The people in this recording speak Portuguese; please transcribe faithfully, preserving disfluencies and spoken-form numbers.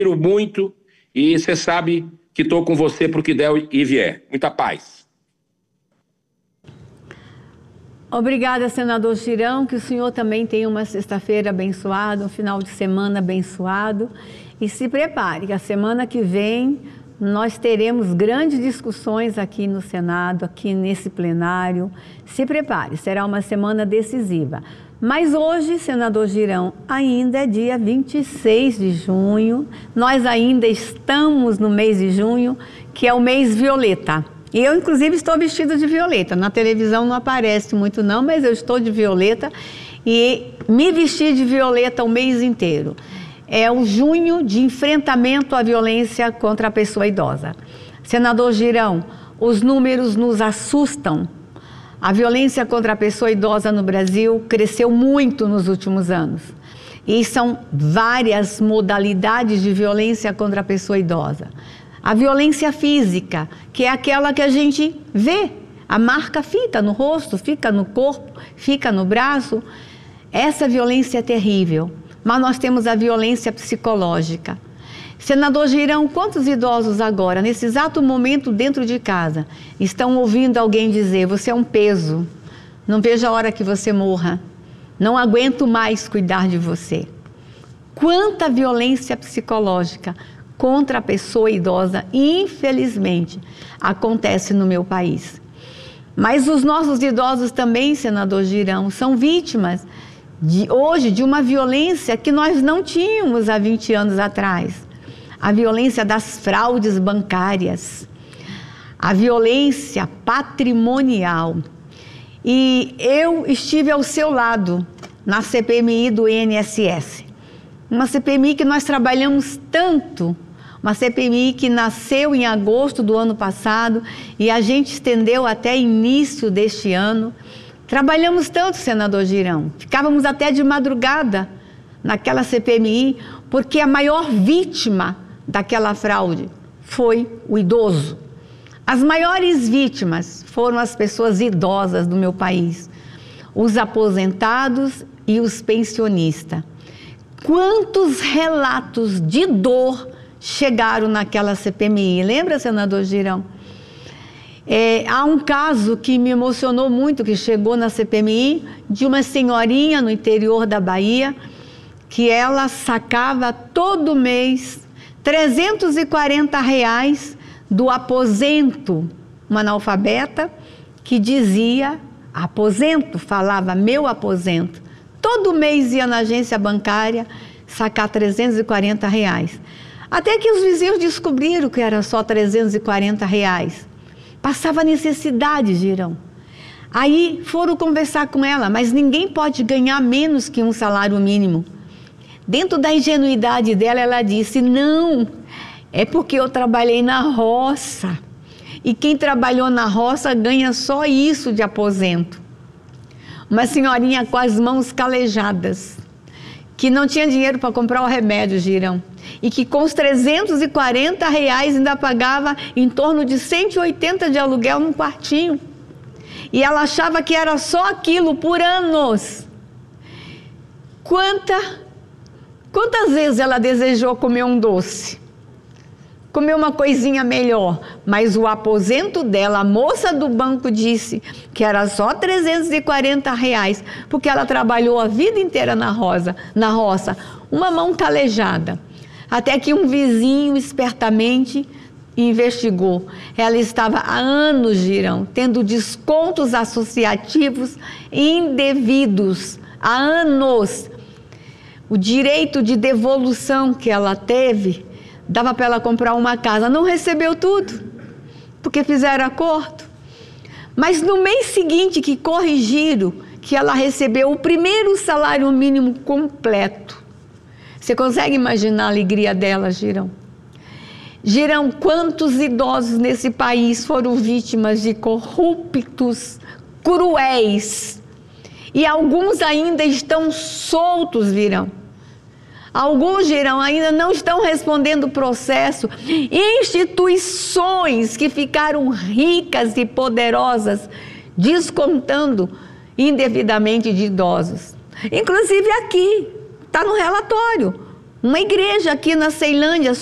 muito e você sabe que estou com você para o que der e vier. Muita paz. Obrigada, senador Girão, que o senhor também tenha uma sexta-feira abençoada, um final de semana abençoado. E se prepare, que a semana que vem nós teremos grandes discussões aqui no Senado, aqui nesse plenário. Se prepare, será uma semana decisiva. Mas hoje, senador Girão, ainda é dia vinte e seis de junho, nós ainda estamos no mês de junho, que é o mês violeta. E eu, inclusive, estou vestida de violeta. Na televisão não aparece muito não, mas eu estou de violeta e me vesti de violeta o mês inteiro. É o junho de enfrentamento à violência contra a pessoa idosa. Senador Girão, os números nos assustam. A violência contra a pessoa idosa no Brasil cresceu muito nos últimos anos. E são várias modalidades de violência contra a pessoa idosa. A violência física, que é aquela que a gente vê, a marca fica no rosto, fica no corpo, fica no braço. Essa violência é terrível. Mas nós temos a violência psicológica. Senador Girão, quantos idosos agora, nesse exato momento dentro de casa, estão ouvindo alguém dizer: você é um peso, não vejo a hora que você morra, não aguento mais cuidar de você. Quanta violência psicológica contra a pessoa idosa, infelizmente, acontece no meu país. Mas os nossos idosos também, senador Girão, são vítimas de, hoje de uma violência que nós não tínhamos há vinte anos atrás. A violência das fraudes bancárias, a violência patrimonial. E eu estive ao seu lado na C P M I do I N S S. Uma C P M I que nós trabalhamos tanto, uma C P M I que nasceu em agosto do ano passado e a gente estendeu até início deste ano. Trabalhamos tanto, senador Girão, ficávamos até de madrugada naquela C P M I, porque a maior vítima daquela fraude foi o idoso. As maiores vítimas foram as pessoas idosas do meu país, os aposentados e os pensionistas. Quantos relatos de dor chegaram naquela C P M I? Lembra, senador Girão? É, há um caso que me emocionou muito, que chegou na C P M I, de uma senhorinha no interior da Bahia, que ela sacava todo mês trezentos e quarenta reais do aposento, uma analfabeta que dizia aposento, falava meu aposento. Todo mês ia na agência bancária sacar trezentos e quarenta reais. Até que os vizinhos descobriram que era só trezentos e quarenta reais. Passava necessidade, Girão. Aí foram conversar com ela, mas ninguém pode ganhar menos que um salário mínimo. Dentro da ingenuidade dela, ela disse: não, é porque eu trabalhei na roça. E quem trabalhou na roça ganha só isso de aposento. Uma senhorinha com as mãos calejadas, que não tinha dinheiro para comprar o remédio, Girão. E que com os trezentos e quarenta reais ainda pagava em torno de cento e oitenta de aluguel num quartinho. E ela achava que era só aquilo por anos. Quanta... Quantas vezes ela desejou comer um doce, comer uma coisinha melhor, mas o aposento dela, a moça do banco disse que era só trezentos e quarenta reais, porque ela trabalhou a vida inteira na, rosa, na roça, uma mão calejada. Até que um vizinho espertamente investigou. Ela estava há anos, Girão, tendo descontos associativos indevidos, há anos. O direito de devolução que ela teve, dava para ela comprar uma casa. Não recebeu tudo, porque fizeram acordo. Mas no mês seguinte que corrigiram, que ela recebeu o primeiro salário mínimo completo. Você consegue imaginar a alegria dela, Girão? Girão, quantos idosos nesse país foram vítimas de corruptos cruéis? E alguns ainda estão soltos, Girão. Alguns, Girão, ainda não estão respondendo o processo. Instituições que ficaram ricas e poderosas, descontando indevidamente de idosos. Inclusive aqui, está no relatório. Uma igreja aqui na Ceilândia,